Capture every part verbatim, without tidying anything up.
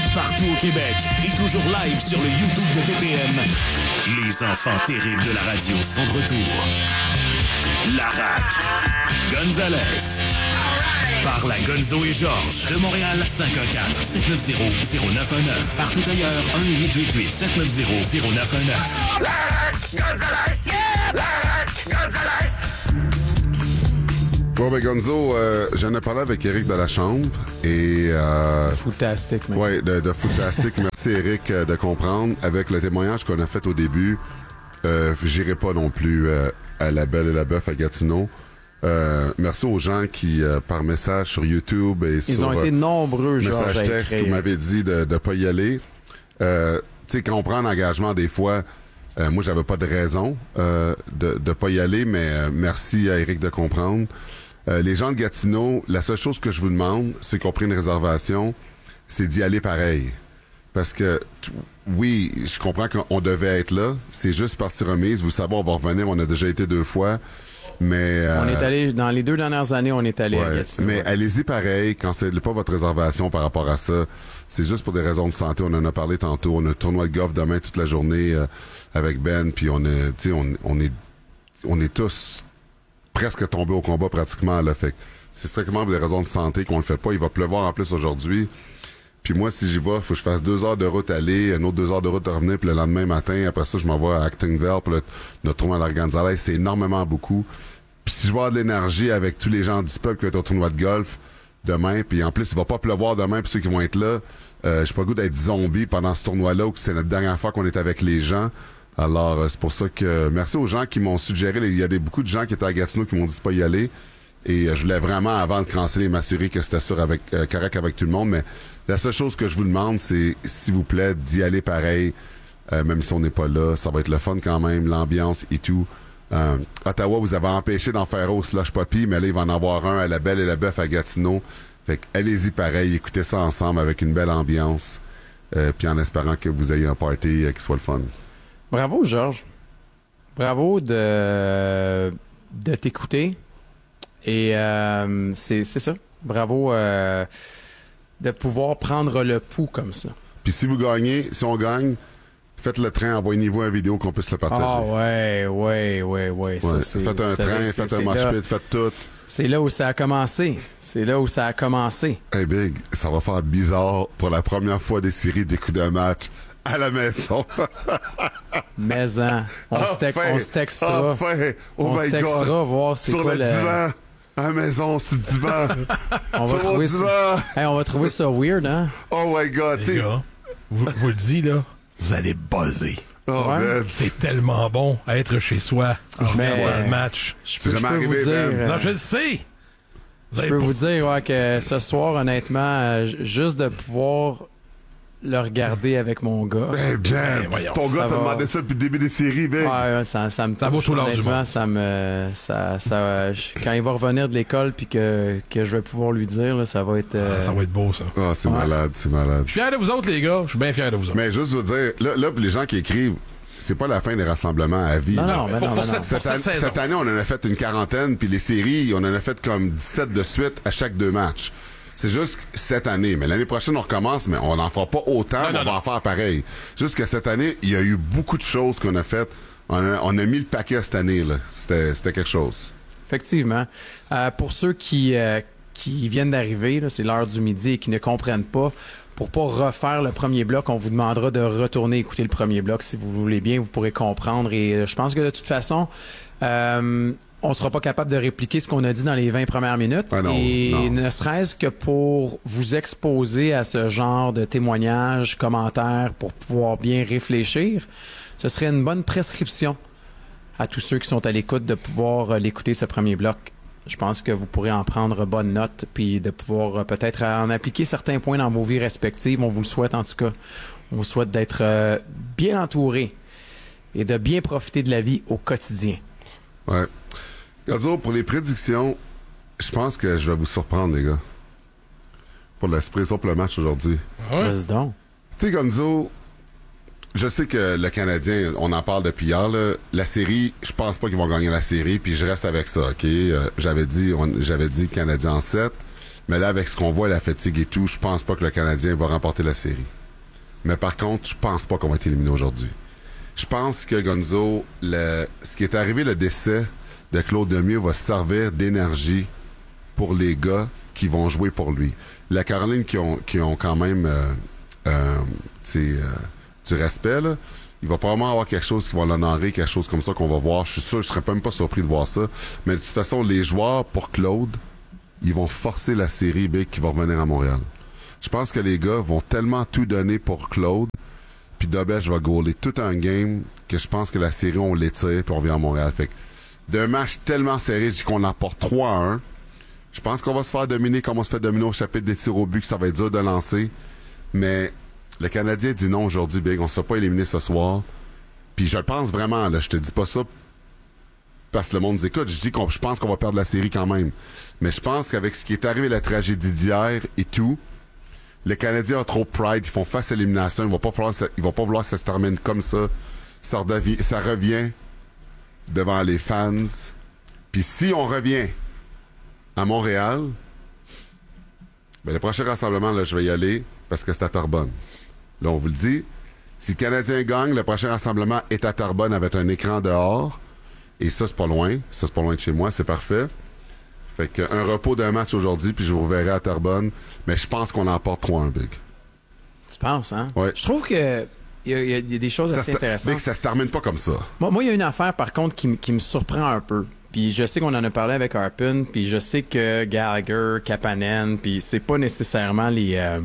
partout au Québec et toujours live sur le YouTube de T P M. Les enfants terribles de la radio sont de retour. Larac, Gonzalez, par la Gonzo et Georges de Montréal, cinq un quatre, sept neuf zéro, zéro neuf un neuf. Partout ailleurs, un huit huit huit, sept neuf zéro, zéro neuf un neuf. Larac, Gonzalez, yeah! Larac, Gonzalez! Bon, ben Gonzo, euh, j'en ai parlé avec Éric de la Chambre et... Euh, Footastic, mec. Oui, de, de Footastic. Merci Éric euh, de comprendre. Avec le témoignage qu'on a fait au début, euh, j'irai pas non plus euh, à La Belle et la Bœuf à Gatineau. Euh, merci aux gens qui, euh, par message sur YouTube et Ils sur... ont été euh, nombreux, Georges, message à texte, écrire. vous m'avez dit de ne pas y aller. Euh, tu sais, quand on prend un engagement, des fois... Euh, moi, j'avais pas de raison euh, de de pas y aller, mais euh, merci à Éric de comprendre. Euh, les gens de Gatineau, la seule chose que je vous demande, c'est qu'on prenne une réservation, c'est d'y aller pareil. Parce que, t- oui, je comprends qu'on devait être là, c'est juste partie remise. Vous savez, on va revenir, on a déjà été deux fois, mais... euh, On est allé, dans les deux dernières années, on est allé à ouais, Gatineau. mais ouais. allez-y pareil, cancellez pas votre réservation par rapport à ça. C'est juste pour des raisons de santé, on en a parlé tantôt. On a un tournoi de golf demain toute la journée euh, avec Ben, puis on est, tu sais, on, on est, on est tous presque tombés au combat pratiquement là. Fait que c'est strictement pour des raisons de santé qu'on le fait pas. Il va pleuvoir en plus aujourd'hui. Puis moi, si j'y vais, faut que je fasse deux heures de route aller, une autre deux heures de route à revenir, puis le lendemain matin, après ça, je m'en vais à Actingville, puis le, notre tournoi à la Gonzalez, c'est énormément beaucoup. Puis si je vais avoir de l'énergie avec tous les gens du peuple qui vont être au tournoi de golf demain, puis en plus, il va pas pleuvoir demain, puis ceux qui vont être là, euh, j'ai pas le goût d'être zombie pendant ce tournoi-là, ou que c'est notre dernière fois qu'on est avec les gens. Alors, euh, c'est pour ça que merci aux gens qui m'ont suggéré. Il y a des, beaucoup de gens qui étaient à Gatineau qui m'ont dit de pas y aller. Et euh, je voulais vraiment, avant de canceller, m'assurer que c'était sûr avec euh, correct avec tout le monde. Mais la seule chose que je vous demande, c'est, s'il vous plaît, d'y aller pareil, euh, même si on n'est pas là. Ça va être le fun quand même, l'ambiance et tout. Euh, Ottawa, vous avez empêché d'en faire au Slush Poppy, mais là, il va en avoir un à La Belle et la Bœuf à Gatineau. Fait que allez-y pareil, écoutez ça ensemble avec une belle ambiance. Euh, puis en espérant que vous ayez un party euh, qui soit le fun. Bravo, Georges. Bravo de, de t'écouter. Et euh, c'est, c'est ça. Bravo euh, de pouvoir prendre le pouls comme ça. Puis si vous gagnez, si on gagne, faites le train, envoyez-vous une vidéo qu'on puisse le partager. Ah ouais, ouais, ouais, ouais. Ça, Ouais, c'est, faites un vous savez, train, c'est- faites un c'est mosh là- pit, faites tout. C'est là où ça a commencé. C'est là où ça a commencé. Hey Big, ça va faire bizarre pour la première fois des séries des coups de match à la maison. Mais hein, on, se tex- Enfin, on se textera. enfin, oh on my se textera God. voir c'est Sur quoi le le... divan, à la maison, sur le divan. On va sur trouver le ça... divan. Hey, on va trouver ça weird, hein? Oh my God, tu Les sais. gars, vous, vous le dis, là, vous allez buzzer. Oh Ouais. man. C'est tellement bon à être chez soi, Mais- regarder un match. Je C'est peux, je jamais peux vous arrivé, dire... man. euh, Non, je le sais! Vous Je avez peux pas- vous dire ouais, que ce soir, honnêtement, euh, j- juste de pouvoir le regarder avec mon gars. Ben, ben, Ben, voyons, ton gars ça t'a va. demandé ça depuis le début des séries, ben. Ouais, ouais, ça, ça me Ça vaut touche, tout l'or du honnêtement, monde. ça me, ça, ça, je- quand il va revenir de l'école puis que, que je vais pouvoir lui dire, là, ça va être, euh, Ah, ça va être beau, ça. Ah, c'est Ouais. malade, c'est malade. Je suis fier de vous autres, les gars. Je suis bien fier de vous autres. Mais juste vous dire, là, là, pour les gens qui écrivent, c'est pas la fin des rassemblements à vie. non, là. non, mais Pour- non, pour mais non. cette- Cette, Pour an- saison. cette année, on en a fait une quarantaine, puis les séries, on en a fait comme dix-sept de suite à chaque deux matchs. C'est juste que cette année, mais l'année prochaine, on recommence, mais on n'en fera pas autant, Non, mais non, on va non. en faire pareil. Juste que cette année, il y a eu beaucoup de choses qu'on a faites. On a, on a mis le paquet cette année, là. C'était, c'était quelque chose. Effectivement. Euh, pour ceux qui, euh, qui viennent d'arriver, là, c'est l'heure du midi et qui ne comprennent pas, pour pas refaire le premier bloc, on vous demandera de retourner écouter le premier bloc si vous voulez bien, vous pourrez comprendre. Et euh, je pense que de toute façon, euh, on sera pas capable de répliquer ce qu'on a dit dans les vingt premières minutes. Ah non, et non. ne serait-ce que pour vous exposer à ce genre de témoignages, commentaires, pour pouvoir bien réfléchir, ce serait une bonne prescription à tous ceux qui sont à l'écoute de pouvoir euh, l'écouter ce premier bloc. Je pense que vous pourrez en prendre bonne note puis de pouvoir euh, peut-être en appliquer certains points dans vos vies respectives. On vous le souhaite en tout cas. On vous souhaite d'être euh, bien entouré et de bien profiter de la vie au quotidien. Ouais. Gonzo, pour les prédictions, je pense que je vais vous surprendre, les gars. Pour l'espresso pour le match aujourd'hui. Ouais. Vas-y donc. Tu sais, Gonzo, je sais que le Canadien, on en parle depuis hier, là. La série, je pense pas qu'ils vont gagner la série, puis je reste avec ça, OK? Euh, j'avais dit, on- j'avais dit Canadien en sept, mais là, avec ce qu'on voit, la fatigue et tout, je pense pas que le Canadien va remporter la série. Mais par contre, je pense pas qu'on va être éliminé aujourd'hui. Je pense que Gonzo, le, ce qui est arrivé, le décès de Claude Lemieux va servir d'énergie pour les gars qui vont jouer pour lui. La Caroline qui ont, qui ont quand même euh, euh, euh, du respect, là, il va probablement avoir quelque chose qui va l'honorer, quelque chose comme ça qu'on va voir. Je suis sûr, je serais même pas surpris de voir ça. Mais de toute façon, les joueurs, pour Claude, ils vont forcer la série B qui va revenir à Montréal. Je pense que les gars vont tellement tout donner pour Claude, puis Dobèche va gauler tout un game que je pense que la série, on l'étire, puis on revient à Montréal. Fait que d'un match tellement serré, je dis qu'on emporte trois à un. Je pense qu'on va se faire dominer comme on se fait dominer au chapitre des tirs au but, que ça va être dur de lancer. Mais le Canadien dit non aujourd'hui, Big. On se fait pas éliminer ce soir. Puis je le pense vraiment, là. Je te dis pas ça parce que le monde dit écoute, je dis qu'on je pense qu'on va perdre la série quand même. Mais je pense qu'avec ce qui est arrivé, la tragédie d'hier et tout, les Canadiens ont trop de pride, ils font face à l'élimination, ils vont pas falloir, ils vont pas vouloir que ça se termine comme ça. Ça, redevient, ça revient devant les fans. Puis si on revient à Montréal, ben le prochain rassemblement, là, je vais y aller parce que c'est à Terrebonne. Là, on vous le dit. Si le Canadien gagne, le prochain rassemblement est à Terrebonne avec un écran dehors. Et ça, c'est pas loin. Ça, c'est pas loin de chez moi. C'est parfait. Fait qu'un repos d'un match aujourd'hui, puis je vous reverrai à Terrebonne. Mais je pense qu'on emporte trois un, Big. Tu penses, hein? Ouais. Je trouve que il y, y, y a des choses ça assez se, intéressantes. Big, ça se termine pas comme ça. Moi, moi, il y a une affaire, par contre, qui, qui me surprend un peu. Puis je sais qu'on en a parlé avec Harpin, puis je sais que Gallagher, Kapanen, puis c'est pas nécessairement les... Euh,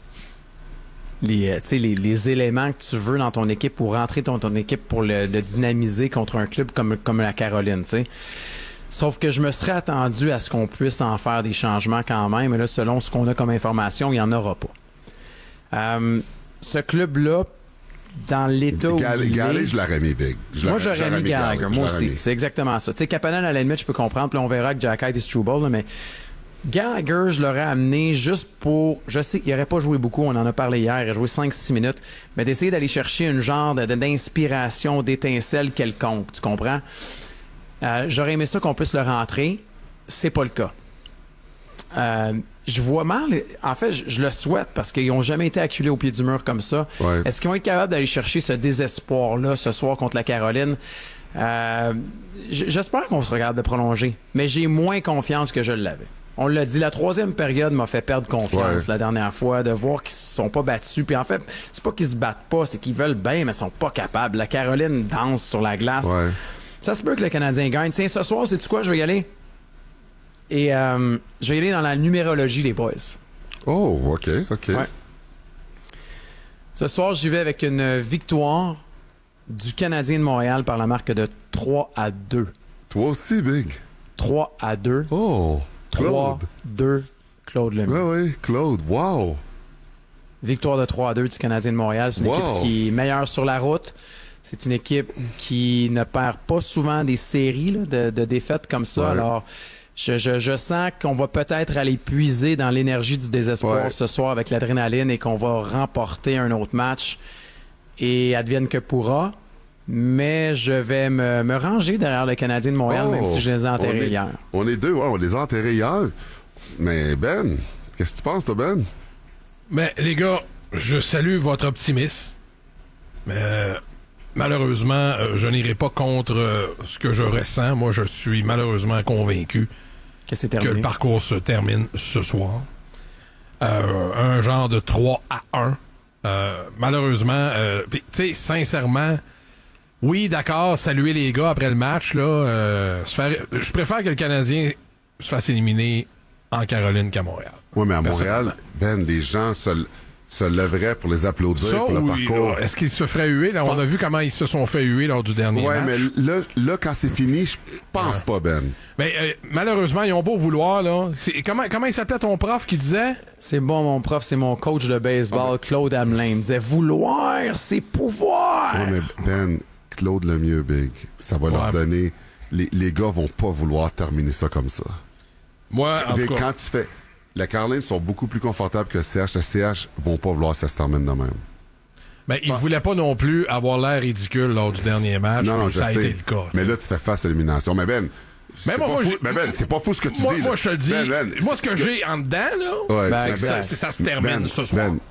les, euh, les, les éléments que tu veux dans ton équipe pour rentrer dans ton équipe pour le, le dynamiser contre un club comme, comme la Caroline, tu sais. Sauf que je me serais attendu à ce qu'on puisse en faire des changements quand même, mais là, selon ce qu'on a comme information, il n'y en aura pas. Euh, ce club-là, dans l'état où Gal- il Gallagher, est... je l'aurais mis, Big. Je Moi, j'aurais, j'aurais mis Gallagher. Gallagher. Moi aussi. Mis. C'est exactement ça. Tu sais, Kapanen, à la limite, je peux comprendre. Puis on verra avec Jack Hyde et Struble, là, mais Gallagher, je l'aurais amené juste pour... Je sais qu'il n'aurait pas joué beaucoup. On en a parlé hier. Il a joué cinq six minutes. Mais d'essayer d'aller chercher une genre de, de, d'inspiration, d'étincelle quelconque. Tu comprends? Euh, j'aurais aimé ça qu'on puisse le rentrer. C'est pas le cas. Euh, je vois mal... En fait, je, je le souhaite parce qu'ils n'ont jamais été acculés au pied du mur comme ça. Ouais. Est-ce qu'ils vont être capables d'aller chercher ce désespoir-là ce soir contre la Caroline? Euh, j'espère qu'on se regarde de prolonger. Mais j'ai moins confiance que je l'avais. On l'a dit, la troisième période m'a fait perdre confiance ouais. la dernière fois, de voir qu'ils se sont pas battus. Puis en fait, c'est pas qu'ils se battent pas, c'est qu'ils veulent bien, mais ils sont pas capables. La Caroline danse sur la glace. Ouais. Ça se peut que le Canadien gagne. Tiens, ce soir, sais-tu quoi? Je vais y aller. Et euh, je vais y aller dans la numérologie, les boys. Oh, OK, OK. Ouais. Ce soir, j'y vais avec une victoire du Canadien de Montréal par la marque de trois à deux. Toi aussi, Big. trois à deux. Oh, trois deux, Claude Lemieux. Oui, oui, Claude, wow. Victoire de trois à deux du Canadien de Montréal. C'est une wow. équipe qui est meilleure sur la route. C'est une équipe qui ne perd pas souvent des séries là, de, de défaites comme ça. Ouais. Alors, je, je, je sens qu'on va peut-être aller puiser dans l'énergie du désespoir ouais. ce soir avec l'adrénaline et qu'on va remporter un autre match. Et advienne que pourra. Mais je vais me, me ranger derrière le Canadien de Montréal, oh, même si je les ai enterrés on est, hier. On est deux, ouais, on les a enterrés hier. Mais Ben, qu'est-ce que tu penses, toi, Ben? Mais les gars, je salue votre optimisme. Mais euh, malheureusement, euh, je n'irai pas contre euh, ce que je ressens. Moi, je suis malheureusement convaincu que, c'est que le parcours se termine ce soir. Euh, un genre de trois à un. Euh, malheureusement, euh, tu sais, sincèrement, oui, d'accord, saluer les gars après le match, là, euh, se faire, je préfère que le Canadien se fasse éliminer en Caroline qu'à Montréal. Oui, mais à Montréal, Ben, les gens se, se lèveraient pour les applaudir ça, pour le oui, parcours. Là, est-ce qu'ils se feraient huer? Là, on a vu comment ils se sont fait huer lors du dernier ouais, match. Oui, mais là, là, quand c'est fini, je pense ouais. pas, Ben. Mais euh, malheureusement, ils ont beau vouloir, là. C'est, comment, comment il s'appelait ton prof qui disait? C'est bon, mon prof, c'est mon coach de baseball, okay. Claude Hamelin. Il disait, vouloir, c'est pouvoir! Oui, mais Ben, Claude Lemieux, Big, ça va ouais. leur donner... Les, les gars vont pas vouloir terminer ça comme ça. Moi, en mais tout cas... quand tu fais... Les Carolines sont beaucoup plus confortables que le C H. Le C H vont pas vouloir que ça se termine de même. Ben, ils bah. voulaient pas non plus avoir l'air ridicule lors du dernier match. Non, non, ça je a sais. été le cas. Mais là, tu fais face à l'élimination. Mais Ben... Mais moi, moi, fou, mais Ben, c'est pas fou ce que tu moi, dis. Moi, là. je te le dis. Ben, Ben, moi, ce que, que j'ai en dedans, là, ouais, ben, c'est que ça, ça se termine Ben, ce soir. Ben,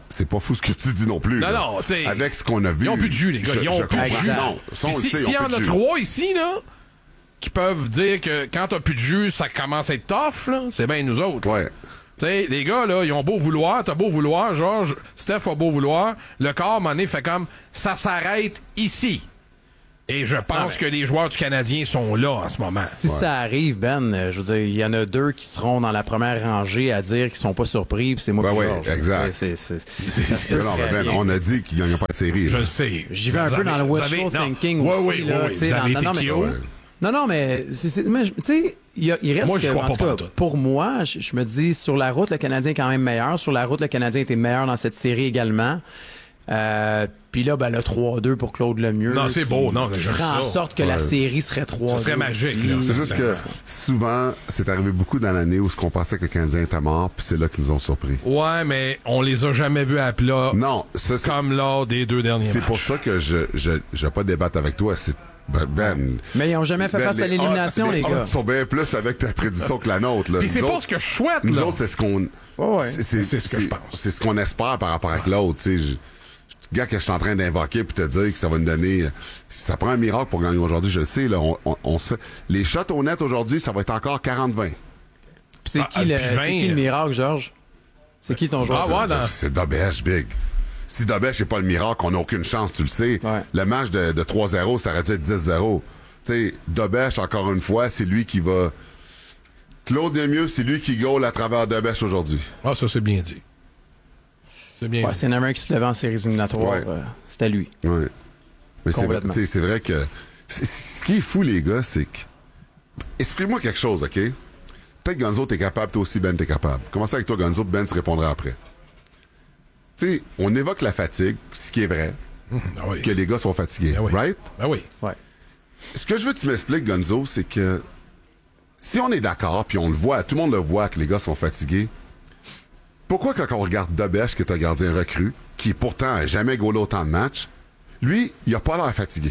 c'est pas fou ce que tu dis non plus. Non, là. non, tu sais. Avec ce qu'on a vu. Ils ont plus de jus, les gars. Je, Ils ont je plus de comprends. jus. Non, ça, on le Si- sait, ils S'il y ont en plus a de jus. trois ici, là, qui peuvent dire que quand t'as plus de jus, ça commence à être tough, là, c'est bien nous autres. Ouais. Tu sais, les gars, là, ils ont beau vouloir, t'as beau vouloir, Georges, Steph a beau vouloir, le corps, à un moment donné, fait comme, ça s'arrête ici. Et je pense Non, mais- que les joueurs du Canadien sont là en ce moment. Si ça arrive, Ben, euh, je veux dire, il y en a deux qui seront dans la première rangée à dire qu'ils sont pas surpris, puis c'est moi Ben qui oui, Georges. exact. C'est, c'est, c'est, ça se Mais fait non, mais très Ben, bien. on a dit qu'ils gagnent pas de série. Je là. le sais. J'y vais un Vous peu dans avez- le vous wishful avez- non. thinking Ouais, aussi. oui, là, oui, tu sais, vous dans- avez non, été non, mais- cute. Ouais. Non, non, mais c'est, c'est- mais je- tu sais, il, y a- il reste Moi, je que, crois en pas tout cas, pantoute. pour moi, je, je me dis, sur la route, le Canadien est quand même meilleur. Sur la route, le Canadien était meilleur dans cette série également. Euh, Puis là, ben, le trois deux pour Claude Lemieux. Non, c'est qui- beau, non, mais qui j'aime ferait en ça. sorte que la Ouais. série serait trois deux. Ça serait magique, aussi. là. C'est juste que souvent, c'est arrivé beaucoup dans l'année où ce qu'on pensait que le Canadien était mort, puis c'est là qu'ils nous ont surpris. Ouais, mais on les a jamais vus à plat Non, ça, c'est, comme lors des deux derniers c'est matchs. pour ça que je, je, je vais pas débattre avec toi. C'est, ben, Ben, Mais ils ont jamais fait Ben, face à l'élimination, les odds gars. sont bien plus avec ta prédiction que la nôtre. Là. Puis c'est Nous pas autres- ce que je souhaite, Nous là. autres, c'est ce qu'on. Ouais, ouais. C'est, C'est ce que je pense. C'est ce qu'on espère par rapport avec l'autre. Tu sais, je- le gars que je suis en train d'invoquer puis te dire que ça va nous donner. Ça prend un miracle pour gagner aujourd'hui, je le sais. Là, on, on, on sait. Les shots au net aujourd'hui, ça va être encore quarante vingt. Puis c'est Ah, qui, le, puis vingt, c'est qui le miracle, Georges? C'est qui ton joueur? Ah, ouais, dans- C'est Dobesh, Big. Si Dobesh n'est pas le miracle, on n'a aucune chance, tu le sais. Ouais. Le match de, de trois zéro, ça aurait dû être dix zéro. Tu sais, Dobesh, encore une fois, c'est lui qui va. Claude Lemieux, c'est lui qui goal à travers Dobesh aujourd'hui. Ah, ça, c'est bien dit. C'est bien Ouais, dit. c'est un qui se levait en séries éliminatoires. Ouais. euh, c'était lui. Ouais. Mais c'est vrai, Complètement. tu sais, c'est vrai que. c'est- Ce qui est fou, les gars, c'est que. Exprime-moi quelque chose, OK? Peut-être Gonzo, t'es capable, toi aussi, Ben, t'es capable. Commencez avec toi, Gonzo, Ben se répondra après. Tu sais, on évoque la fatigue, ce qui est vrai, Ah oui. que les gars sont fatigués, Ben oui. right? Ben oui. Ouais. Ce que je veux que tu m'expliques, Gonzo, c'est que si on est d'accord, puis on le voit, tout le monde le voit que les gars sont fatigués, pourquoi quand on regarde Dobesh, qui est un gardien recru, qui pourtant a jamais gaulé autant de matchs, lui, il a pas l'air fatigué.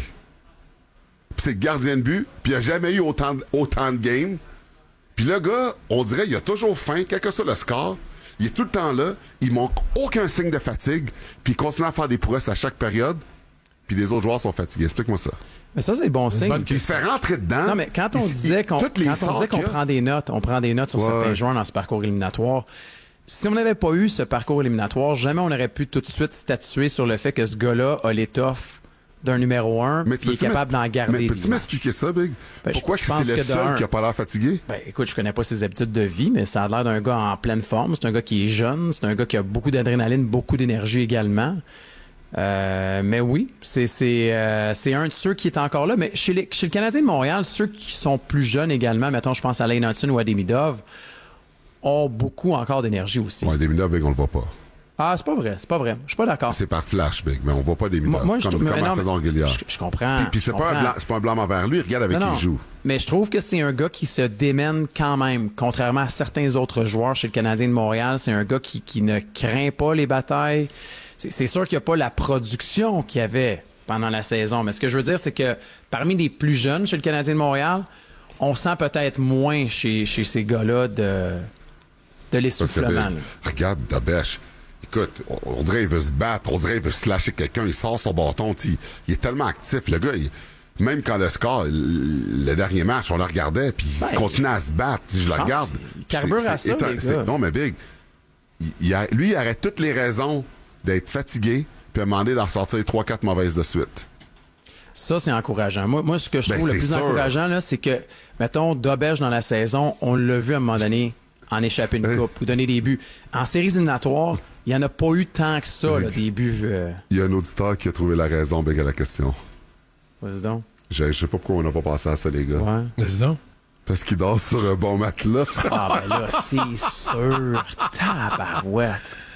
Puis c'est le gardien de but, puis il a jamais eu autant, de- autant de games. Puis le gars, on dirait, il a toujours faim, quel que soit le score. Il est tout le temps là, il manque aucun signe de fatigue, puis il continue à faire des prouesses à chaque période, puis les autres joueurs sont fatigués. Explique-moi ça. Mais ça, c'est le bon signe. bonne Puis il se fait rentrer dedans. Non, mais quand on il- disait il- qu'on, toutes les quand on sorts disait qu'on qu'il y a- prend des notes, on prend des notes sur Ouais. certains joueurs dans ce parcours éliminatoire. Si on n'avait pas eu ce parcours éliminatoire, jamais on aurait pu tout de suite statuer sur le fait que ce gars-là a l'étoffe d'un numéro un, Mais puis il est peux-tu capable m'ex- d'en garder. Mais des peux-tu matchs. m'expliquer ça, Big? Ben, je- Pourquoi je que pense c'est le que de seul un- qui a pas l'air fatigué? Ben, écoute, je connais pas ses habitudes de vie, mais ça a l'air d'un gars en pleine forme. C'est un gars qui est jeune. C'est un gars qui a beaucoup d'adrénaline, beaucoup d'énergie également. Euh, mais oui, c'est c'est euh, c'est un de ceux qui est encore là. Mais chez, les, chez le Canadien de Montréal, ceux qui sont plus jeunes également, mettons, je pense à Lane Hudson ou à Demidov, ont beaucoup encore d'énergie aussi. Ouais, des mineurs, Big, on le voit pas. Ah, c'est pas vrai, c'est pas vrai. Je suis pas d'accord. C'est par flash, Big, mais on voit pas des Moi, mineurs. moi, je comme trouve- comme mais en non, saison mais régulière. je, je comprends. Puis, puis je c'est pas, un comprends. blanc, c'est pas un blanc envers lui, regarde avec Non, qui non. il joue. Mais je trouve que c'est un gars qui se démène quand même, contrairement à certains autres joueurs chez le Canadien de Montréal. C'est un gars qui, qui ne craint pas les batailles. C'est, c'est sûr qu'il n'y a pas la production qu'il y avait pendant la saison. Mais ce que je veux dire, c'est que parmi les plus jeunes chez le Canadien de Montréal, on sent peut-être moins chez, chez ces gars-là de, de Parce que, l'essoufflement. ben, là. regarde Dobesh. Écoute, on, on dirait qu'il veut se battre, on dirait qu'il veut slasher quelqu'un, il sort son bâton, tu sais, il est tellement actif. Le gars, il- même quand le score, le, le dernier match, on le regardait, puis Ben, il continue à se battre. Si je le pense regarde. qu'il carbure c'est- à c'est ça, éton- les c'est- gars. Non, mais Big, il, il a- lui, il aurait toutes les raisons d'être fatigué, puis à demander d'en sortir trois quatre mauvaises de suite. Ça, c'est encourageant. Moi, moi, ce que je Ben, trouve le c'est plus sûr. encourageant, là, c'est que, mettons, Dobesh dans la saison, on l'a vu à un moment donné en échapper une Hein? coupe ou donner des buts. En séries éliminatoires, il n'y en a pas eu tant que ça, là, des buts. Euh... Il y a un auditeur qui a trouvé la raison, Big, à la question. Vas-y donc. Je, je sais pas pourquoi on n'a pas pensé à ça, les gars. Ouais. Vas-y donc. Parce qu'il dort sur un bon matelas. Ah, ben là, c'est sûr. Tabarouette.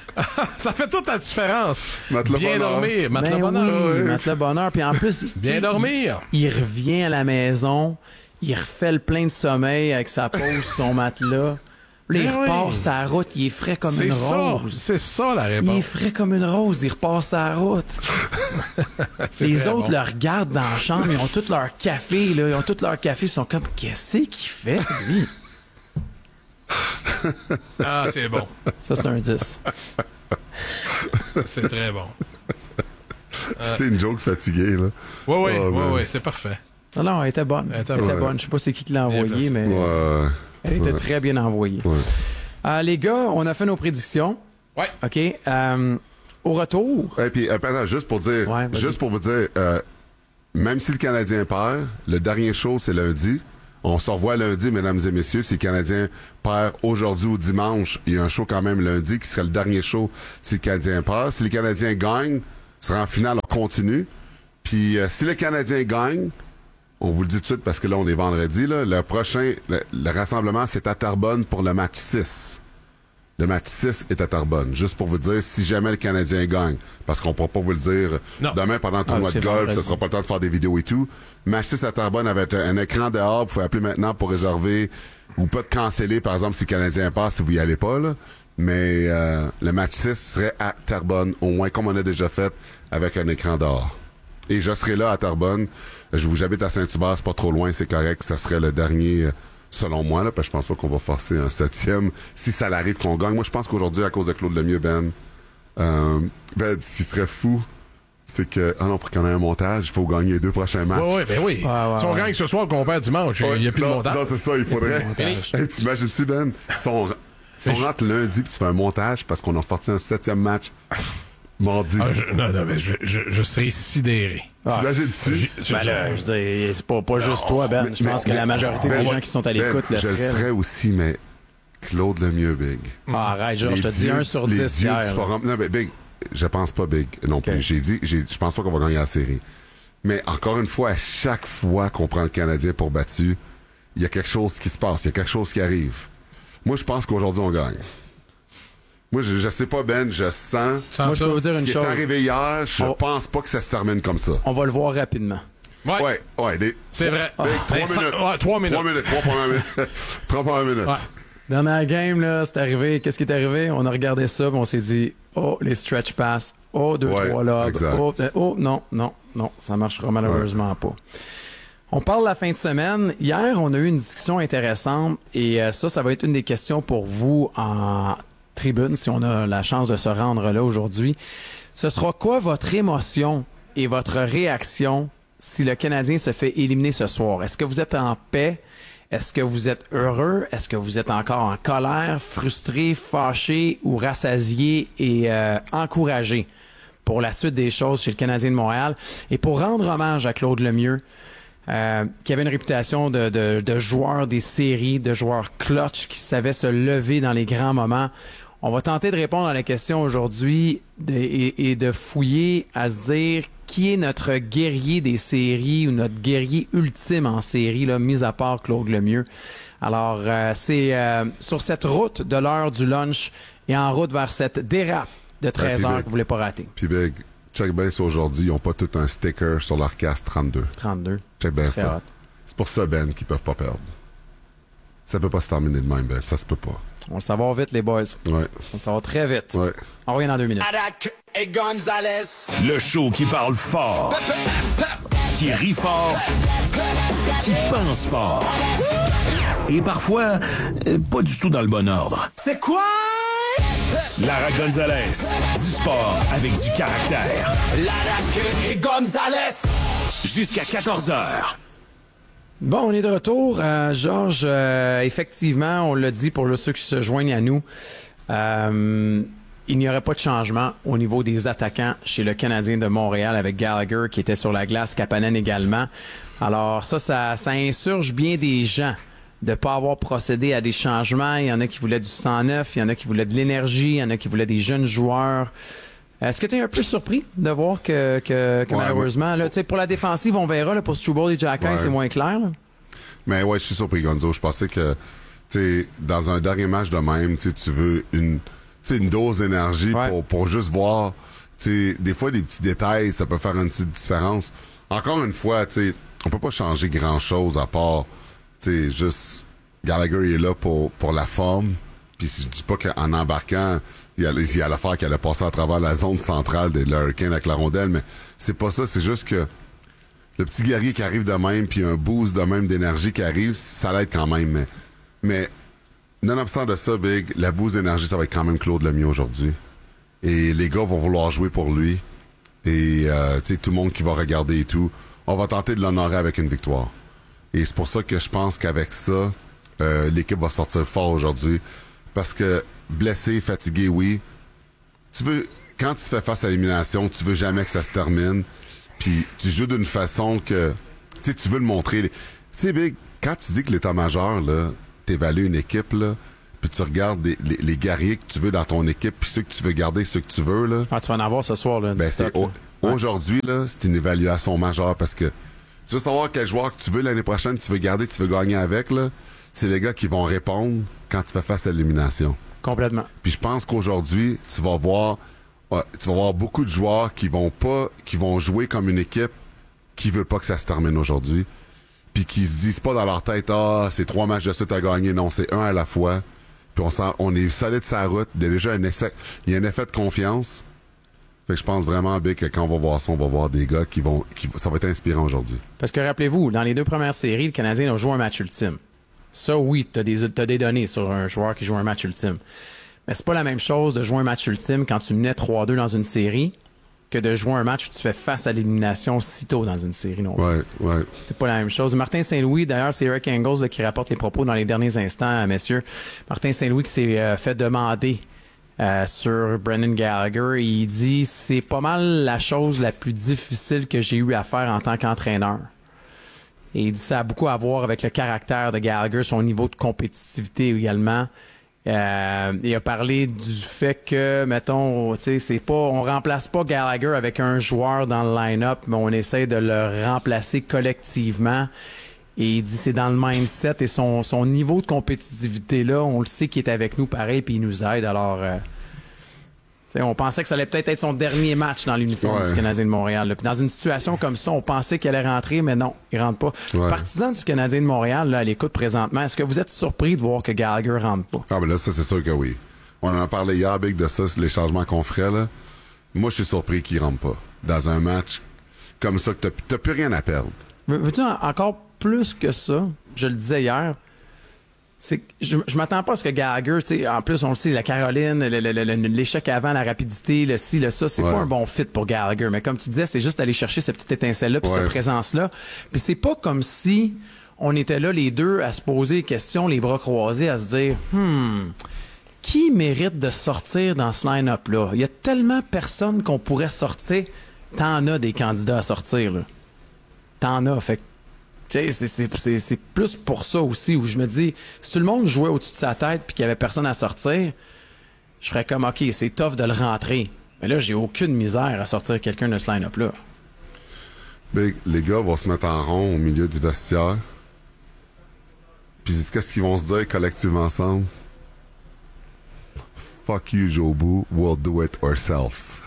Ça fait toute la différence. Matelas Bien bonheur. dormir. Matelas Ben bonheur. oui, matelas bonheur. Puis en plus, Bien tu sais, dormir. Il, il revient à la maison, il refait le plein de sommeil avec sa pause sur son matelas. Là, il Ben repart oui. sa route, il est frais comme C'est une ça. rose. C'est ça la Il est réponse. frais comme une rose, il repart sa route. C'est Les très autres bon. le regardent dans la chambre, ils ont tout leur café, là, ils ont tout leur café, ils sont comme, qu'est-ce qu'il fait, lui? Ah, c'est bon. Ça, c'est un dix. C'est très bon. C'est une joke fatiguée, là. Oui, oui, Oh, oui, man. oui, c'est parfait. Non, non, elle était bonne. Elle était Elle était bonne. bonne. Je sais pas c'est qui qui l'a Bien envoyée, placé. mais Ouais. elle était Ouais. très bien envoyée. Ouais. Euh, les gars, on a fait nos prédictions. Ouais. OK. Euh, au retour, Et puis, euh, attends, juste pour dire, Ouais, vas-y. juste pour vous dire, euh, même si le Canadien perd, le dernier show, c'est lundi. On se revoit lundi, mesdames et messieurs. Si le Canadien perd aujourd'hui ou dimanche, il y a un show quand même lundi qui serait le dernier show si le Canadien perd. Si le Canadien gagne, sera en finale, on continue. Puis euh, si le Canadien gagne, on vous le dit tout de suite parce que là, on est vendredi, là, le prochain, le, le rassemblement, c'est à Terrebonne pour le match six. Le match six est à Terrebonne. Juste pour vous dire, si jamais le Canadien gagne, parce qu'on ne pourra pas vous le dire Non. demain pendant le tournoi Ah, c'est de golf, vendredi. ce sera pas le temps de faire des vidéos et tout. Match six à Terrebonne avec un écran dehors, vous pouvez appeler maintenant pour réserver ou pas de canceller, par exemple, si le Canadien passe, si vous y allez pas, là. Mais euh, le match six serait à Terrebonne, au moins comme on a déjà fait avec un écran dehors. Et je serai là à Terrebonne. Je vous j'habite à Saint-Hubert, c'est pas trop loin, c'est correct. Ça serait le dernier, euh, selon moi, là, parce que je pense pas qu'on va forcer un septième. Si ça l'arrive qu'on gagne. Moi, je pense qu'aujourd'hui, à cause de Claude Lemieux, Ben, euh, Ben, ce qui serait fou, c'est que, ah non, pour qu'on ait un montage, il faut gagner les deux prochains matchs. Oui, oui, ben oui. Ouais, ouais, si on ouais. gagne ce soir, qu'on perd dimanche, il n'y a plus non, de montage. Non, c'est ça, il faudrait. montage. Hey, t'imagines-tu, Ben? Si on, si on Mais je- rentre lundi puis tu fais un montage parce qu'on a forcé un septième match mardi. Ah, je, non, non, mais je, je, je serais sidéré. T'imagines-tu? Je- je- ben là, je dis, c'est pas, pas juste toi, Ben. Je pense que Mais- la majorité Ben, des ouais. gens qui sont à Ben, l'écoute le je le seraient. là. serais aussi, mais Claude Lemieux, Big. Ah, arrête, Georges, je Les te dis dieux- un sur les dix dieux hier. du là. forum. Non, mais Big, je pense pas Big non plus. Ok. J'ai dit, j'ai, je pense pas qu'on va gagner la série. Mais encore une fois, à chaque fois qu'on prend le Canadien pour battu, il y a quelque chose qui se passe, il y a quelque chose qui arrive. Moi, je pense qu'aujourd'hui, on gagne. Moi, je, je sais pas, Ben, je sens. Sans Moi, je ça, peux vous dire Ce une qui est chose. arrivé hier, je On- pense pas que ça se termine comme ça. On va le voir rapidement. Ouais, Ouais, ouais, des, c'est vrai. Big, trois Ben, sans- minutes. ouais, trois minutes. Trois minutes, trois premières minutes. Trois premières minutes. Ouais. Dernière game, là, c'est arrivé. Qu'est-ce qui est arrivé? On a regardé ça, puis on s'est dit, oh, les stretch pass. Oh, deux, Ouais, trois lobes. exact. Oh, euh, oh, non, non, non, ça marchera malheureusement pas. On parle de la fin de semaine. Hier, on a eu une discussion intéressante et euh, ça, ça va être une des questions pour vous en tribune, si on a la chance de se rendre là aujourd'hui. Ce sera quoi votre émotion et votre réaction si le Canadien se fait éliminer ce soir? Est-ce que vous êtes en paix? Est-ce que vous êtes heureux? Est-ce que vous êtes encore en colère, frustré, fâché ou rassasié et euh, encouragé pour la suite des choses chez le Canadien de Montréal? Et pour rendre hommage à Claude Lemieux, euh, qui avait une réputation de, de, de joueur des séries, de joueur clutch qui savait se lever dans les grands moments, on va tenter de répondre à la question aujourd'hui de- et, et de fouiller à se dire qui est notre guerrier des séries ou notre guerrier ultime en série, là, mis à part Claude Lemieux. Alors, euh, c'est euh, sur cette route de l'heure du lunch et en route vers cette dérape de treize heures puis que vous voulez pas rater. Puis Big, check bien ça aujourd'hui, ils ont pas tout un sticker sur leur casque trente-deux. trente-deux. Check bien Très ça. hot. C'est pour ça, Ben, qu'ils peuvent pas perdre. Ça peut pas se terminer de même, Ben. Ça se peut pas. On va le savoir vite, les boys. Ouais, On va le savoir très vite. ouais. On revient dans deux minutes. Adak et Gonzalez. Le show qui parle fort, qui rit fort, qui pense fort. Et parfois, euh, pas du tout dans le bon ordre. C'est quoi? Lara Gonzalez, du sport avec du caractère. L'adak et Gonzalez. Jusqu'à quatorze heures. Bon, on est de retour. Euh, Georges, euh, effectivement, on l'a dit pour le, ceux qui se joignent à nous, euh, il n'y aurait pas de changement au niveau des attaquants chez le Canadien de Montréal avec Gallagher qui était sur la glace, Kapanen également. Alors ça, ça, ça insurge bien des gens de pas avoir procédé à des changements. Il y en a qui voulaient du cent neuf, il y en a qui voulaient de l'énergie, il y en a qui voulaient des jeunes joueurs. Est-ce que tu es un peu surpris de voir que, que, que Ouais, malheureusement, là, tu sais, pour la défensive, on verra, là, pour Struble et Jacky, Ouais. c'est moins clair, là. Mais ouais, je suis surpris, Gonzo. Je pensais que, tu sais, dans un dernier match de même, tu sais, tu veux une, tu sais, une dose d'énergie Ouais. pour, pour juste voir, tu sais, des fois, des petits détails, ça peut faire une petite différence. Encore une fois, tu sais, on peut pas changer grand-chose à part, tu sais, juste, Gallagher est là pour, pour la forme. Puis je dis pas qu'en embarquant, il y a, il y a l'affaire qui allait passer à travers la zone centrale de l'Hurricane avec la rondelle, mais c'est pas ça, c'est juste que le petit guerrier qui arrive de même, puis un boost de même d'énergie qui arrive, ça l'aide quand même. Mais, mais nonobstant de ça, Big, la boost d'énergie, ça va être quand même Claude Lemieux aujourd'hui. Et les gars vont vouloir jouer pour lui. Et euh, tu sais, tout le monde qui va regarder et tout, on va tenter de l'honorer avec une victoire. Et c'est pour ça que je pense qu'avec ça, euh, l'équipe va sortir fort aujourd'hui. Parce que blessé, fatigué, oui. Tu veux, quand tu fais face à l'élimination, tu veux jamais que ça se termine. Puis tu joues d'une façon que, tu sais, tu veux le montrer. Tu sais, Big, quand tu dis que l'état-major, là, t'évalues une équipe, là, puis tu regardes les, les, les guerriers que tu veux dans ton équipe, puis ceux que tu veux garder, ceux que tu veux, là. Ah, tu vas en avoir ce soir, là. Ben, stock, c'est, là. au, aujourd'hui, là, c'est une évaluation majeure parce que tu veux savoir quel joueur que tu veux l'année prochaine, tu veux garder, tu veux gagner avec, là. C'est les gars qui vont répondre quand tu fais face à l'élimination. Complètement. Puis je pense qu'aujourd'hui, tu vas voir, euh, tu vas voir beaucoup de joueurs qui vont pas, qui vont jouer comme une équipe qui veut pas que ça se termine aujourd'hui. Puis qui se disent pas dans leur tête, ah, c'est trois matchs de suite à gagner. Non, c'est un à la fois. Puis on sent, on est solide sur la route. Il y a déjà un essai, il y a un effet de confiance. Fait que je pense vraiment, Big, que quand on va voir ça, on va voir des gars qui vont, qui, ça va être inspirant aujourd'hui. Parce que rappelez-vous, dans les deux premières séries, le Canadien a joué un match ultime. Ça, oui, t'as des, t'as des données sur un joueur qui joue un match ultime. Mais c'est pas la même chose de jouer un match ultime quand tu menais trois deux dans une série que de jouer un match où tu fais face à l'élimination si tôt dans une série. Non. Ouais, ouais. C'est pas la même chose. Martin Saint-Louis, d'ailleurs, c'est Eric Engels là, qui rapporte les propos dans les derniers instants, messieurs. Martin Saint-Louis qui s'est euh, fait demander euh, sur Brendan Gallagher. Il dit, c'est pas mal la chose la plus difficile que j'ai eu à faire en tant qu'entraîneur. Et il dit, ça a beaucoup à voir avec le caractère de Gallagher, son niveau de compétitivité également. Euh, il a parlé du fait que, mettons, tu sais, c'est pas, on remplace pas Gallagher avec un joueur dans le line-up, mais on essaie de le remplacer collectivement. Et il dit, c'est dans le mindset et son, son niveau de compétitivité là, on le sait qu'il est avec nous pareil, puis il nous aide. Alors, euh, tu sais, on pensait que ça allait peut-être être son dernier match dans l'uniforme ouais. du Canadien de Montréal. Là. Puis dans une situation comme ça, on pensait qu'il allait rentrer, mais non, il rentre pas. Ouais. Partisan du Canadien de Montréal, là, à l'écoute présentement, est-ce que vous êtes surpris de voir que Gallagher rentre pas? Ah, ben là, ça, c'est sûr que oui. On en a parlé hier, Big, de ça, les changements qu'on ferait, là. Moi, je suis surpris qu'il rentre pas. Dans un match comme ça, que t'as, t'as plus rien à perdre. Veux- Veux-tu en- encore plus que ça? Je le disais hier. C'est que je, je m'attends pas à ce que Gallagher, tu sais, en plus, on le sait, la Caroline, le- le- le- l'échec avant, la rapidité, le ci, le ça, c'est Ouais. pas un bon fit pour Gallagher. Mais comme tu disais, c'est juste d'aller chercher cette petite étincelle-là, puis Ouais. cette présence-là. Puis c'est pas comme si on était là, les deux, à se poser des questions, les bras croisés, à se dire, hmm, qui mérite de sortir dans ce line-up-là? Il y a tellement personne qu'on pourrait sortir. T'en as des candidats à sortir, là. T'en as. Fait que, tu sais, c'est, c'est, c'est, c'est plus pour ça aussi, où je me dis, si tout le monde jouait au-dessus de sa tête puis qu'il y avait personne à sortir, je ferais comme, OK, c'est tough de le rentrer. Mais là, j'ai aucune misère à sortir quelqu'un de ce line-up-là. Big, les gars vont se mettre en rond au milieu du vestiaire. Puis qu'est-ce qu'ils vont se dire collectivement ensemble? Fuck you, Jobu, we'll do it ourselves.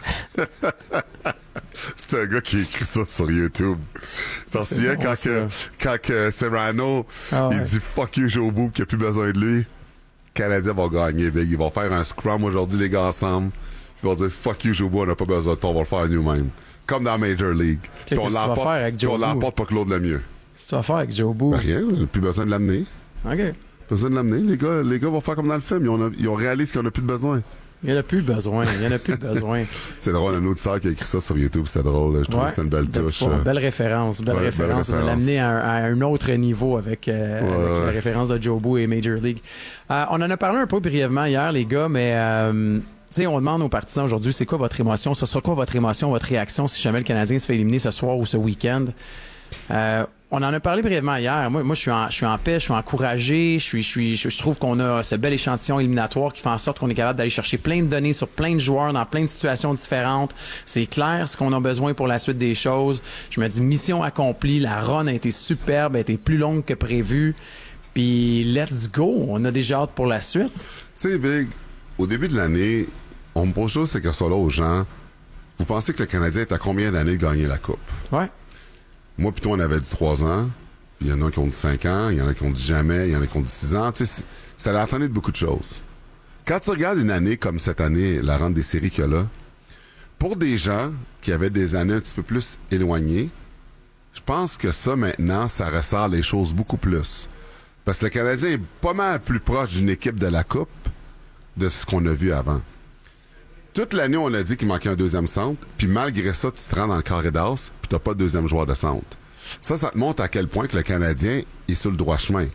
C'est un gars qui a écrit ça sur YouTube. T'en C'est souviens bon, quand, ça. que, quand que Serrano, Ah ouais. il dit fuck you, Jobu, qu'il n'y a plus besoin de lui? Canadiens vont gagner, Big. Ils vont faire un scrum aujourd'hui, les gars, ensemble. Ils vont dire fuck you, Jobu, on n'a pas besoin de toi, on va le faire nous-mêmes. Comme dans Major League. Puis on qu'est-ce que tu vas l'emporte, faire avec puis on Jobu? l'emporte pas Claude Lemieux. Qu'est-ce que tu vas faire avec Joe Boo? Ben rien, on n'a plus besoin de l'amener. OK. Besoin de l'amener. Les gars, les gars vont faire comme dans le film. Ils ont, ils ont réalisé qu'on n'a plus de besoin. Il n'y en a plus besoin. Il n'y en a plus besoin. C'est drôle, un auditeur qui a écrit ça sur YouTube. C'était drôle. Je trouve Ouais. que c'était une belle Belle touche. fois. Belle référence. Belle Ouais, belle référence. On référence. l'amener à, un- à un autre niveau avec, euh, Ouais, avec ouais. la référence de Joe Boo et Major League. Euh, on en a parlé un peu brièvement hier, les gars, mais euh, tu sais, on demande aux partisans aujourd'hui, c'est quoi votre émotion? Ce sera quoi votre émotion, votre réaction si jamais le Canadien se fait éliminer ce soir ou ce week-end? Euh, on en a parlé brièvement hier. Moi, moi, je suis en, je suis en paix, je suis encouragé. Je suis, je suis, je, je trouve qu'on a ce bel échantillon éliminatoire qui fait en sorte qu'on est capable d'aller chercher plein de données sur plein de joueurs dans plein de situations différentes. C'est clair ce qu'on a besoin pour la suite des choses. Je me dis mission accomplie. La run a été superbe, a été plus longue que prévu. Puis let's go. On a déjà hâte pour la suite. Tu sais, Big, au début de l'année, on me pose toujours cette question-là aux gens. Vous pensez que le Canadien est à combien d'années de gagner la Coupe? Ouais. Moi, plutôt, on avait dit trois ans. Il y en a qui ont dit cinq ans. Il y en a qui ont dit jamais. Il y en a qui ont dit six ans. Tu sais, ça a l'air de beaucoup de choses. Quand tu regardes une année comme cette année, la rente des séries qu'il y a là, pour des gens qui avaient des années un petit peu plus éloignées, je pense que ça, maintenant, ça ressort les choses beaucoup plus. Parce que le Canadien est pas mal plus proche d'une équipe de la Coupe de ce qu'on a vu avant. toute l'année, on a dit qu'il manquait un deuxième centre, puis malgré ça, tu te rends dans le carré d'as, puis t'as pas de deuxième joueur de centre. Ça, ça te montre à quel point que le Canadien est sur le droit chemin.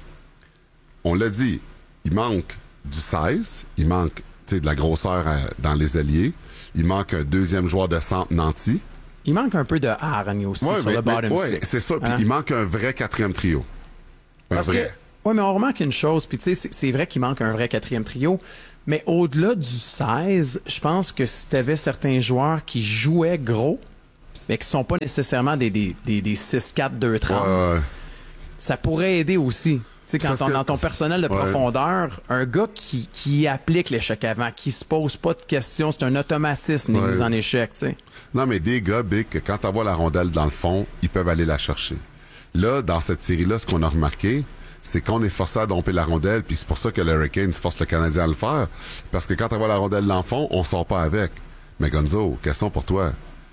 On l'a dit, il manque du seize, il manque tu sais, de la grosseur à, dans les alliés, il manque un deuxième joueur de centre nanti. Il manque un peu de hargne aussi Ouais, sur mais, le bottom mais, ouais, six. c'est ça, puis Hein? il manque un vrai quatrième trio. Un Parce vrai. que, ouais, mais on remarque une chose, puis tu sais, c'est, c'est vrai qu'il manque un vrai quatrième trio, mais au-delà du seize, je pense que si t'avais certains joueurs qui jouaient gros, mais qui sont pas nécessairement des, des, des, des six quatre deux trente, Ouais, ouais. ça pourrait aider aussi. Tu sais, quand Parce on, que- dans ton personnel de Ouais. profondeur, un gars qui, qui applique l'échec avant, qui se pose pas de questions, c'est un automatisme, les Ouais. mises en échec, tu sais. Non, mais des gars, Big, que quand t'envoies la rondelle dans le fond, ils peuvent aller la chercher. Là, dans cette série-là, ce qu'on a remarqué, c'est qu'on est forcé à domper la rondelle, puis c'est pour ça que le Hurricane force le Canadien à le faire. Parce que quand t'envoies la rondelle dans le fond, on sort pas avec. Mais Gonzo, question pour toi.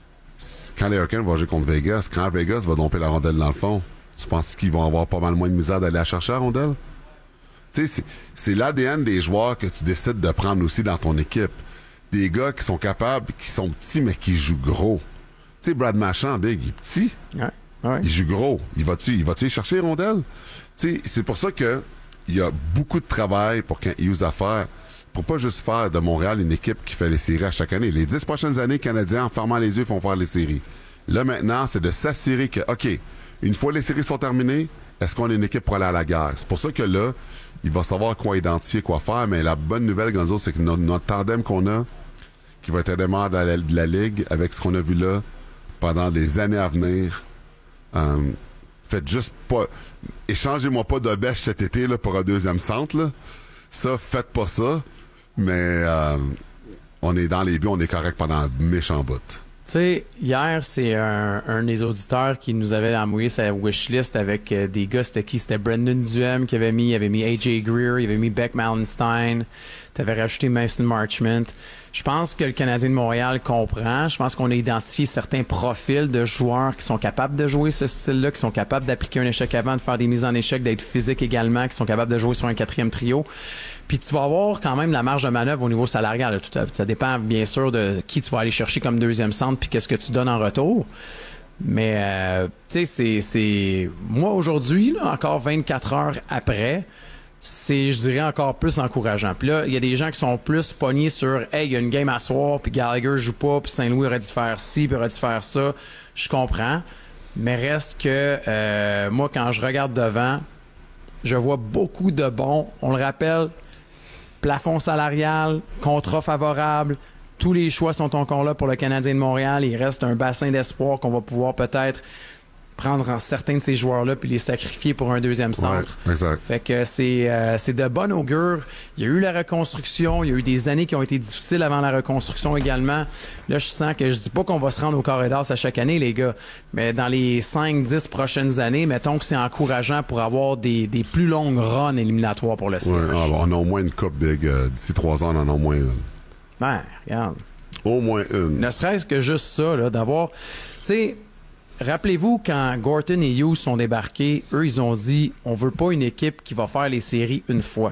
Quand les Hurricanes vont jouer contre Vegas, quand Vegas va domper la rondelle dans le fond, tu penses qu'ils vont avoir pas mal moins de misère d'aller la chercher, la rondelle? Tu sais, c'est, c'est l'A D N des joueurs que tu décides de prendre aussi dans ton équipe. Des gars qui sont capables, qui sont petits, mais qui jouent gros. Tu sais, Brad Marchand, Big, il est petit. Ouais. Ouais. Il joue gros. Il va-tu, il va-tu chercher les rondelles? Tu sais, c'est pour ça que il y a beaucoup de travail pour Kent Hughes à faire, pour pas juste faire de Montréal une équipe qui fait les séries à chaque année. Les dix prochaines années, les Canadiens, en fermant les yeux, font faire les séries. Là, maintenant, c'est de s'assurer que, OK, une fois les séries sont terminées, est-ce qu'on est une équipe pour aller à la guerre? C'est pour ça que là, il va savoir quoi identifier, quoi faire, mais la bonne nouvelle, Gonzo, c'est que notre, notre tandem qu'on a, qui va être indépendant de la, de la Ligue, avec ce qu'on a vu là, pendant des années à venir, euh, faites juste pas... Échangez-moi pas de bêche cet été là, pour un deuxième centre, là. Ça, faites pas ça, mais euh, on est dans les buts, on est correct pendant un méchant bout. Tu sais, hier, c'est un, un des auditeurs qui nous avait envoyé sa wishlist avec euh, des gars, c'était qui? C'était Brendan Duhem qui avait mis, il avait mis A J Greer, il avait mis Beck Mallenstein, t'avais rajouté Mason Marchment. Je pense que le Canadien de Montréal comprend. Je pense qu'on a identifié certains profils de joueurs qui sont capables de jouer ce style-là, qui sont capables d'appliquer un échec avant, de faire des mises en échec, d'être physiques également, qui sont capables de jouer sur un quatrième trio. Puis tu vas avoir quand même la marge de manœuvre au niveau salarial. Là. Tout à, ça dépend bien sûr de qui tu vas aller chercher comme deuxième centre puis qu'est-ce que tu donnes en retour. Mais euh, tu sais, c'est, c'est moi aujourd'hui, là, encore vingt-quatre heures après, c'est, je dirais, encore plus encourageant. Puis là, il y a des gens qui sont plus pognés sur « Hey, il y a une game à soir, puis Gallagher joue pas, puis Saint-Louis aurait dû faire ci, puis aurait dû faire ça. » Je comprends. Mais reste que euh, moi, quand je regarde devant, je vois beaucoup de bons. On le rappelle, plafond salarial, contrat favorable, tous les choix sont encore là pour le Canadien de Montréal. Il reste un bassin d'espoir qu'on va pouvoir peut-être prendre en certains de ces joueurs-là puis les sacrifier pour un deuxième centre. Ouais, exact. Fait que c'est euh, c'est de bon augure. Il y a eu la reconstruction, il y a eu des années qui ont été difficiles avant la reconstruction également. Là, je sens que je dis pas qu'on va se rendre au carré d'as à chaque année, les gars, mais dans les cinq dix prochaines années, mettons que c'est encourageant pour avoir des, des plus longues runs éliminatoires pour le Ouais, siège. ah, bon, on a au moins une coupe, Big. Euh, d'ici trois ans, on en a au moins une. Ben, regarde. Au moins une. Ne serait-ce que juste ça, là, d'avoir... Tu sais, rappelez-vous, quand Gorton et Hughes sont débarqués, eux, ils ont dit, on veut pas une équipe qui va faire les séries une fois.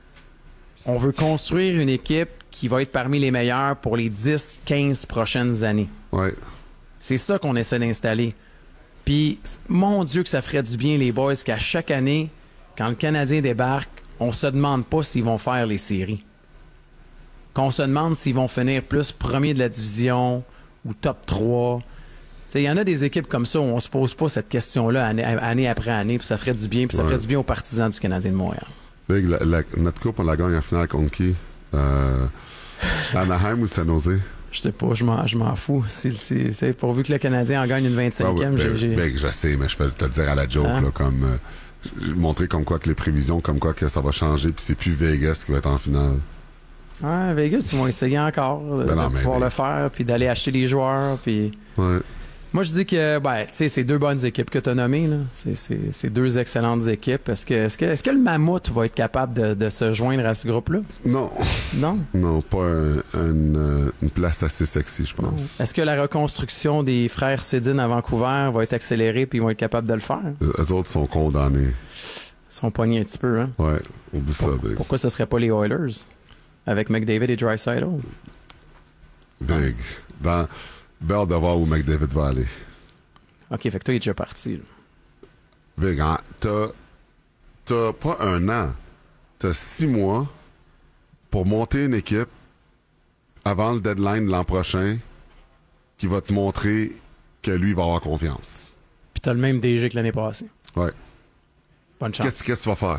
On veut construire une équipe qui va être parmi les meilleures pour les dix quinze prochaines années. Ouais. C'est ça qu'on essaie d'installer. Puis, mon Dieu que ça ferait du bien, les boys, qu'à chaque année, quand le Canadien débarque, on se demande pas s'ils vont faire les séries. Qu'on se demande s'ils vont finir plus premier de la division ou top trois. Il y en a des équipes comme ça où on se pose pas cette question-là année, année après année, puis ça ferait du bien, puis ça Ouais. ferait du bien aux partisans du Canadien de Montréal. Big, la, la, notre coupe, on la gagne en finale contre qui? Euh, Anaheim ou San Jose? Je sais pas, je m'en, je m'en fous. C'est, c'est, c'est pourvu que le Canadien en gagne une vingt-cinquième. Ah ouais, j'ai, ben, j'ai... ben, je sais, mais je vais te le dire à la joke, Hein? là, comme euh, montrer comme quoi que les prévisions, comme quoi que ça va changer, puis c'est plus Vegas qui va être en finale. Ouais, Vegas, ils vont essayer encore de, Ben non, de mais- pouvoir mais- le faire, puis d'aller acheter les joueurs, puis... Ouais. Moi, je dis que, ben, tu sais, c'est deux bonnes équipes que tu as nommées, là. C'est, c'est, c'est deux excellentes équipes. Est-ce que, est-ce que, est-ce que le Mammouth va être capable de, de se joindre à ce groupe-là? Non, Non? non, pas un- un, euh, une place assez sexy, je pense. Est-ce que la reconstruction des frères Sedin à Vancouver va être accélérée puis ils vont être capables de le faire? Euh, Eux autres sont condamnés. Ils sont pognés un petit peu, hein? Ouais, oublie ça, Big. Pourquoi ce serait pas les Oilers? Avec McDavid et Draisaitl? Big. Dans... Belle de voir où McDavid va aller. OK, fait que toi, il est déjà parti. Là. Big, hein? T'as... T'as pas un an. T'as six mois pour monter une équipe avant le deadline de l'an prochain qui va te montrer que lui va avoir confiance. Puis t'as le même D G que l'année passée. Ouais. Bonne chance. Qu'est-ce, qu'est-ce que tu vas faire?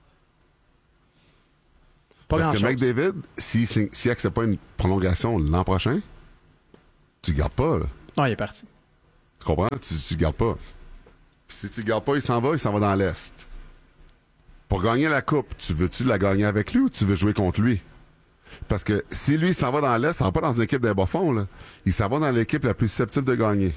Pas Parce grand-chose. que McDavid, s'il s'il s'il accepte pas une prolongation l'an prochain, tu le gardes pas, là. Non, il est parti. Tu comprends? Tu, tu le gardes pas. Puis si tu le gardes pas, il s'en va, il s'en va dans l'Est. Pour gagner la coupe, tu veux-tu la gagner avec lui ou tu veux jouer contre lui? Parce que si lui, il s'en va dans l'Est, il s'en va pas dans une équipe d'un bas fond, là. Il s'en va dans l'équipe la plus susceptible de gagner.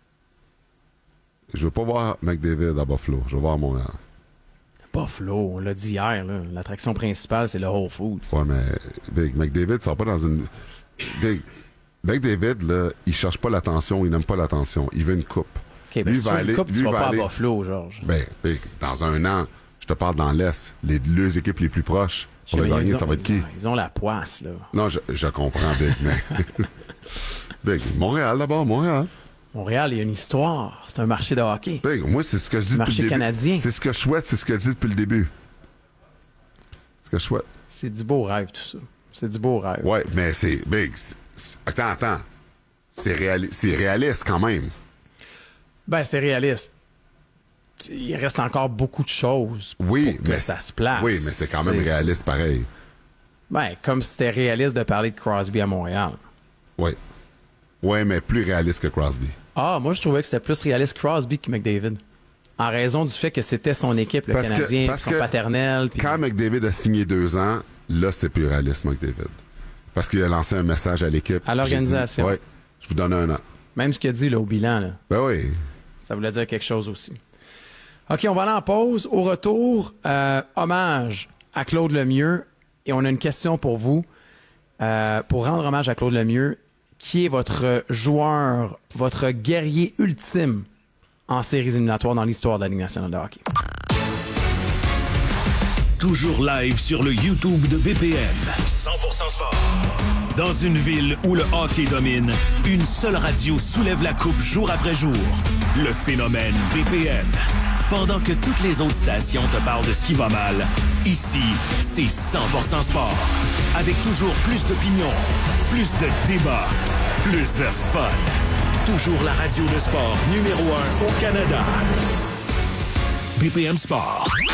Je veux pas voir McDavid à Buffalo. Je veux voir Montréal. Buffalo, on l'a dit hier, là. L'attraction principale, c'est le Whole Foods. Ouais, mais Big, McDavid sort pas dans une... Big, McDavid, là, il cherche pas l'attention, il n'aime pas l'attention. Il veut une coupe. OK, ben Lui si tu va veux une aller- coupe, tu lui vas va pas aller- à Buffalo, Georges. Ben, Big, dans un an, je te parle dans l'Est, les deux équipes les plus proches pour le Mais gagner, ils ont- ça va être qui? ils ont- Ils ont la poisse, là. Non, je, je comprends, Big, mais... Big, Montréal, d'abord, Montréal. Montréal, il y a une histoire. C'est un marché de hockey. Big, moi, c'est ce que je dis Marché depuis le début. canadien. C'est ce que je souhaite, c'est ce que je dis depuis le début. C'est ce que je souhaite. C'est du beau rêve, tout ça. C'est du beau rêve. Ouais, mais c'est... Big, c'est- c'est- attends, attends. C'est, réali- c'est réaliste, quand même. Ben, c'est réaliste. Il reste encore beaucoup de choses Oui, pour que mais... ça se place. Oui, mais c'est quand même C'est- réaliste, pareil. Ben, comme c'était réaliste de parler de Crosby à Montréal. Oui. Oui, mais plus réaliste que Crosby. Ah, moi, je trouvais que c'était plus réaliste Crosby que McDavid. En raison du fait que c'était son équipe, le Parce que- Canadien, parce son que paternel. puis- Quand McDavid a signé deux ans, là, c'était plus réaliste, McDavid. Parce qu'il a lancé un message à l'équipe. À l'organisation. Oui, je vous donne un an. Même ce qu'il a dit là, au bilan, là, Ben oui. ça voulait dire quelque chose aussi. OK, on va aller en pause. Au retour, euh, hommage à Claude Lemieux. Et on a une question pour vous. Euh, pour rendre hommage à Claude Lemieux, qui est votre joueur, votre guerrier ultime en séries éliminatoires dans l'histoire de la Ligue nationale de hockey? Toujours live sur le YouTube de B P M. cent pour cent sport. Dans une ville où le hockey domine, une seule radio soulève la coupe jour après jour. Le phénomène B P M. Pendant que toutes les autres stations te parlent de ce qui va mal, ici, c'est cent pour cent sport. Avec toujours plus d'opinions, plus de débats, plus de fun. Toujours la radio de sport numéro un au Canada. B P M Sport.